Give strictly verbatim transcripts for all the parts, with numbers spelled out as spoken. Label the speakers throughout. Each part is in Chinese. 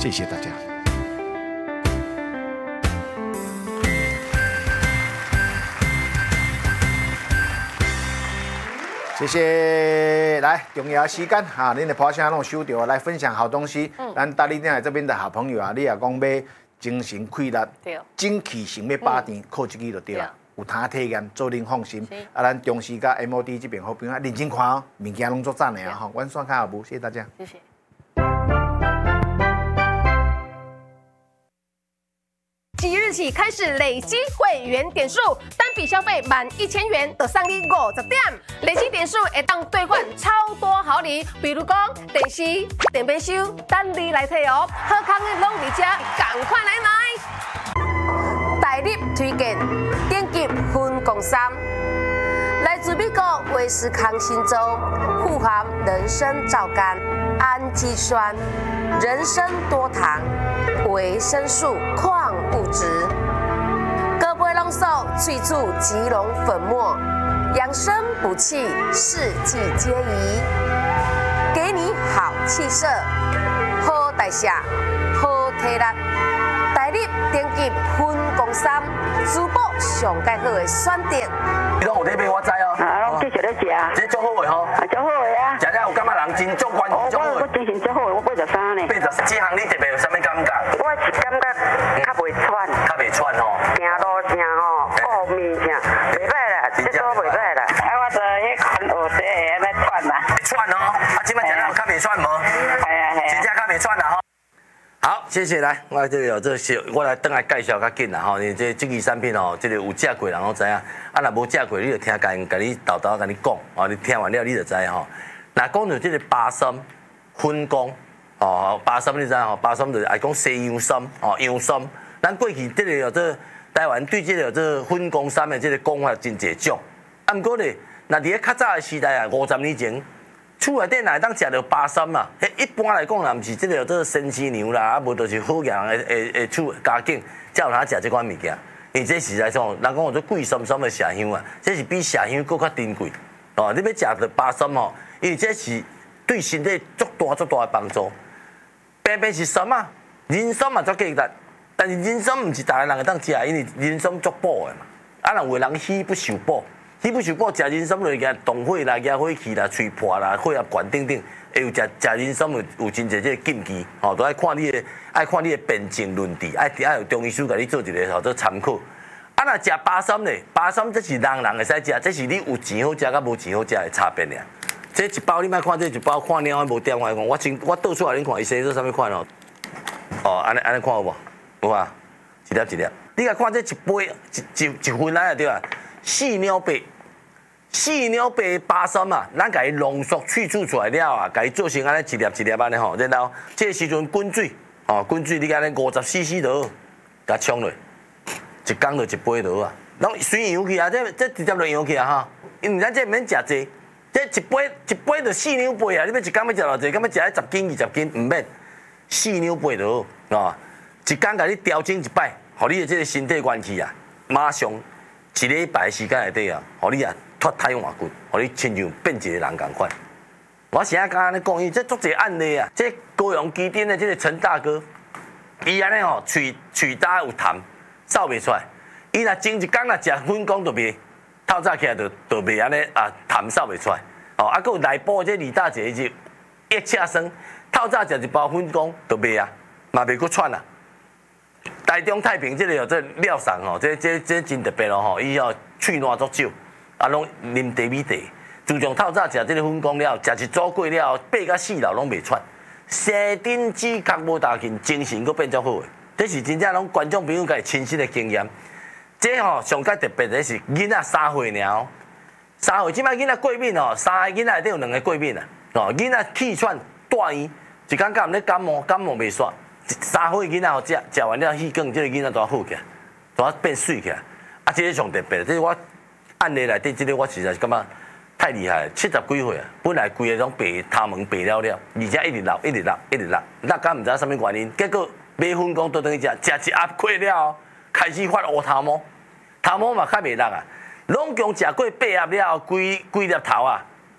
Speaker 1: 谢谢大家。谢谢，来重要时间哈，恁的破声拢收到，来分享好东西。嗯，咱大力电台这边的好朋友啊，你也讲要精神快乐，
Speaker 2: 对，
Speaker 1: 精气神要百年，靠一支就对了。有摊体验，做恁放心。啊，咱中视甲 M O D 这边好朋友认真看哦，物件拢做赞的啊吼。阮线卡也无，谢谢大家。
Speaker 2: 谢谢。即日起开始累积会员点数，单笔消费满一千元就送你五十点，累积点数会当兑换超多好礼，比如讲电视、电冰箱，等你来摕哦。好康的拢伫遮，赶快来买！大力推荐，点击分公三，来自美国威斯康星州，富含人参皂苷、氨基酸、人参多糖、维生素、矿物质，各杯龙手萃取吉隆粉末，养生补气，四季皆宜，给你好气色、好代谢、好体力。大力点击分公三，珠宝上介好的选择。
Speaker 3: 你拢有在买，我知哦。
Speaker 4: 啊，拢继续咧食。
Speaker 3: 这足好的吼。
Speaker 4: 啊，足好的啊。
Speaker 3: 食了有感觉人真足关足好的。
Speaker 4: 我精神足好的，我八十三呢。
Speaker 3: 八十，这项你特别有啥物感觉？
Speaker 4: 我是感觉较袂喘。
Speaker 3: 较袂喘吼。
Speaker 4: 行路啥吼，顾面啥，袂歹啦，这都袂歹啦。啊，我就迄看学习的安尼喘啦。
Speaker 3: 会喘哦，啊，即摆食了有较袂喘无？
Speaker 4: 系啊系啊。
Speaker 3: 真正较袂喘啦吼。好，谢谢来，我这里有这些，我来等来介绍较紧啦吼。你这这支产品哦，这个有食过人拢知影，啊若无食过，你就听甲因甲你豆豆甲你讲，哦，你听完了你就知吼。那讲到这个巴参、粉光，哦，巴参你知吼？巴参就是爱讲西洋参，哦，洋参。咱过去这个有这台湾对这个这粉光参的这个讲法真侪种，啊，毋过咧，那伫咧较早的时代啊，五十年前。厝内底若会当食到巴参嘛？迄一般来讲，若毋是即个做生饲牛啦，啊无就是好人的诶诶厝家境，才有通食即款物件。因为这实在上，人讲有做贵参参的麝香啊，这是比麝香更较珍贵。哦，你要食到巴参吼，因为这是对身体足大足大的帮助。偏偏是参啊，人参嘛足价值，但是人参毋是逐个人会当食，因为人参足补的嘛。啊，人有的人虚不受补。你不是讲食人参落去，动火啦、压火气啦、吹破啦、血压悬等等，会有食食人参有有真侪这个禁忌，吼，都爱看你的，爱看你的辨证论治，爱爱有中医师甲你做一个吼做参考。啊，若食巴参咧，巴参这是人人会使食，这是你有钱好食甲无钱好食的差别尔。这一包你莫看这一包看了无点我讲，我真我倒出来恁看，伊生做啥物款哦？哦，安尼安尼看有无？有啊，一粒一粒。你甲看这一杯一一一份来啊对啊。四鸟白，四鸟白巴参啊，咱甲伊浓缩萃取出来了啊，甲伊做成安尼一粒一粒安尼吼，然后这个时阵滚水，哦，滚水你安尼五十 C C 就好，甲冲落，一缸就一杯就好啊。拢随样去啊，这这直接就样去啊哈，因为咱这免食济，这一杯一杯就四两杯啊，你要一缸要食偌济，敢要食迄十斤二十斤，毋免，四两杯就好，啊，一缸甲你调整一摆，互你的这个身体元气啊，马上。一礼拜时间内底啊，互你啊脱胎换骨，互你亲像变一个人共款。我现在刚刚咧讲，伊这足侪案例啊，这高雄基丁的这个陈大哥，伊安尼吼，喙喙焦有痰，扫袂出来。伊若前一工若食粉光就袂，透早起来就就袂安尼啊痰扫袂出来。哦，啊，佮有内部这李大姐是腋车酸，透早食一包粉光就袂啊，嘛袂佮喘啊。台中太平这个有这廖sản吼，这这这真特别咯吼，伊哦喙烂足少，啊拢啉茶米茶。自从透早食这个粉光了，食一组过了，八到四楼拢袂喘，生顶指甲无大筋，精神佫变足好诶。这是真正拢观众朋友家亲身的经验。这吼上较特别的是囡仔三岁尔，三岁即摆囡仔过敏哦，三个囡仔内底有两个过敏啊，哦囡仔气喘大医，一感觉毋咧感冒，感冒袂煞。三岁囡仔好食，食完了气管，这个囡仔都好起来，都变水起来。啊，这个上特别，这是我案例内底，这个我实在是感觉太厉害了。七十几岁啊，本来规个种白头毛白了了，而且一直流，一直流，一直流，那敢唔知什么原因？结果买粉光倒转去食，食一盒过了，开始发乌头毛，头毛嘛较袂落啊。拢共食过八盒了，规规粒头啊，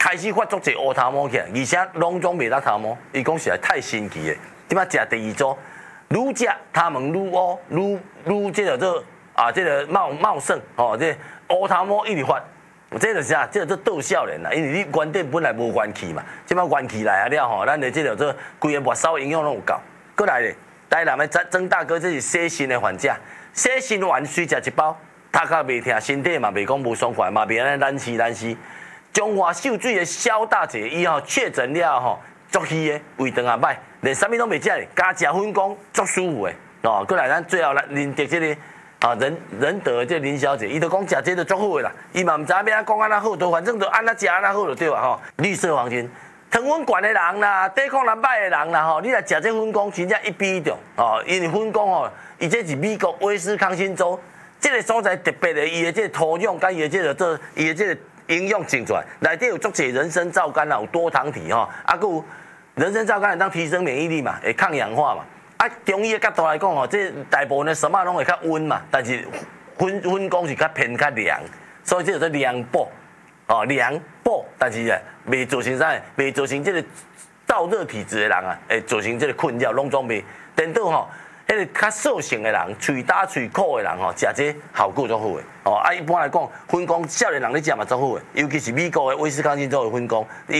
Speaker 3: 开始发作一乌头毛起来，而且拢总袂当头毛，伊讲实在太神奇诶。点解食第二组，愈食头毛愈乌，愈愈即个做啊，即个茂茂盛哦，即乌头毛一直发。这就是啊，这个做倒少年啦，因为你原底本来无元气嘛，即摆元气来啊了吼，咱的这个做规个末梢营养拢有够。过来咧，台南的曾曾大哥，这是洗肾的患者，洗肾丸随食一包，头壳袂疼，身体嘛袂讲无爽快，嘛袂安尼难死难死。中华秀水的肖大姐以后确诊了吼，足虚的，胃肠也歹，连啥物拢袂食咧，加食粉果足舒服的。哦，过来咱最后来认得这个。啊，仁仁德这林小姐，伊就讲食这就足好的啦，伊嘛唔知要安讲安那好，都反正就安那食安那好就对啊吼。绿色黄金，糖分悬的人啦，抵抗力歹的人啦吼，你来食这粉果，真正一比一中哦。因为粉果吼，伊这是美国威斯康星州这个所在特别的，伊的这个土壤甲伊的这个做伊的这个营养种出来，内底有足侪人参皂苷啦，有多糖体吼，啊，佮有人参皂苷会当提升免疫力嘛，会抗氧化嘛。啊，中医的角度来讲吼，这大部分的什么拢会较温嘛，但是粉粉果是较偏较凉，所以这叫做凉补，哦凉补，但是咧未造成啥，未造成这个燥热体质的人啊，会造成这个困扰，拢总未。颠倒吼，迄个较瘦性的人，喙焦喙苦的人吼，食这效果足好的。哦，啊一般来讲，粉果少年人咧食嘛足好的，尤其是美国的威斯康星州的粉果。